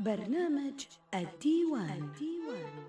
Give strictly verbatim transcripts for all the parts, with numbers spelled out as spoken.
برنامج الديوان. الديوان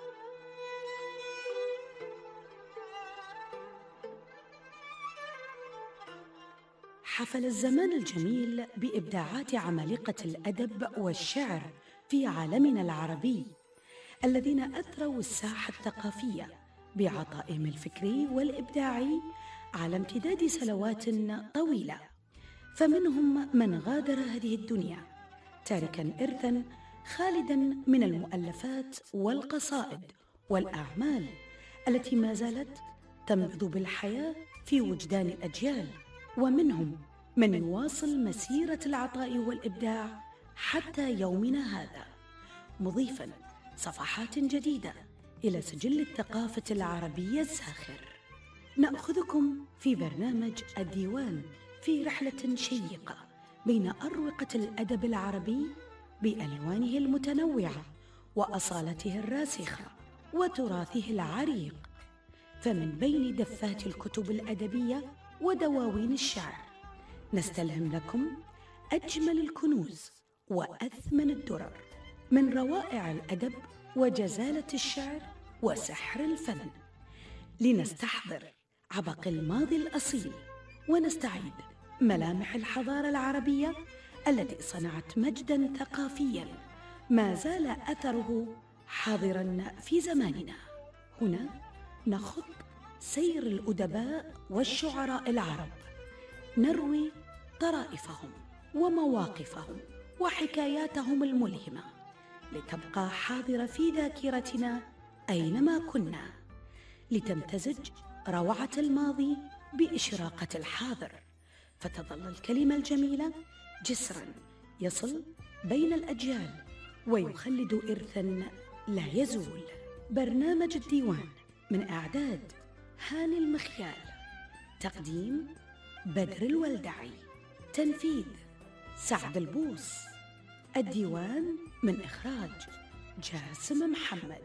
حفل الزمان الجميل بإبداعات عمالقة الأدب والشعر في عالمنا العربي الذين أثروا الساحة الثقافية بعطائهم الفكري والإبداعي على امتداد سنوات طويلة، فمنهم من غادر هذه الدنيا تاركا إرثا خالدا من المؤلفات والقصائد والأعمال التي ما زالت تنبض بالحياة في وجدان الأجيال، ومنهم من يواصل مسيرة العطاء والإبداع حتى يومنا هذا، مضيفا صفحات جديدة إلى سجل الثقافة العربية الزاخر. نأخذكم في برنامج الديوان في رحلة شيقة بين أروقة الأدب العربي بألوانه المتنوعة وأصالته الراسخة وتراثه العريق، فمن بين دفات الكتب الأدبية ودواوين الشعر نستلهم لكم أجمل الكنوز وأثمن الدرر من روائع الأدب وجزالة الشعر وسحر الفن، لنستحضر عبق الماضي الأصيل ونستعيد ملامح الحضارة العربية التي صنعت مجداً ثقافياً ما زال أثره حاضراً في زماننا. هنا نخط سير الأدباء والشعراء العرب، نروي طرائفهم ومواقفهم وحكاياتهم الملهمة لتبقى حاضرة في ذاكرتنا أينما كنا، لتمتزج روعة الماضي بإشراقة الحاضر، فتظل الكلمة الجميلة جسراً يصل بين الأجيال ويخلد إرثاً لا يزول. برنامج الديوان من إعداد هاني المخيال، تقديم بدر الولدعي، تنفيذ سعد البوس. الديوان من إخراج جاسم محمد.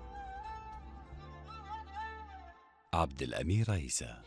عبد الأمير عيسى.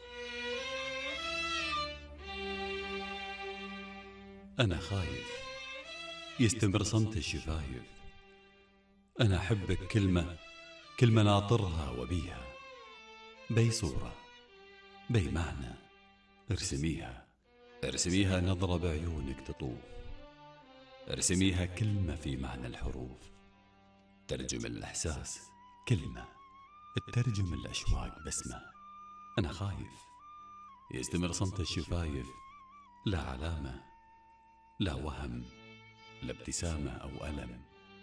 أنا خايف يستمر صمت الشفايف، أنا أحبك كلمة كلمة ناطرها وبيها، بي صورة بي معنى ارسميها، ارسميها نظرة بعيونك تطوف، ارسميها كلمة في معنى الحروف، ترجم الإحساس كلمة، تترجم الأشواق بسمة. أنا خايف يستمر صمت الشفايف، لا علامة لا وهم لا ابتسامة أو ألم،